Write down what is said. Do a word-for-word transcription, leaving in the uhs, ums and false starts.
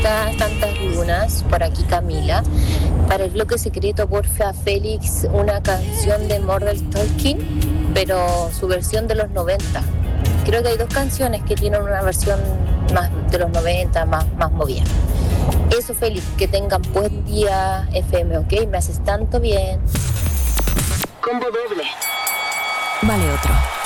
tantas, tantas lunas, por aquí Camila. Para el bloque secreto, porfa, Félix, una canción de Modern Talking, pero su versión de los noventa. Creo que hay dos canciones que tienen una versión más de los noventa, más, más movida. Eso, Félix, que tengan buen día, F M, ¿ok? Me haces tanto bien. Combo doble. Vale otro.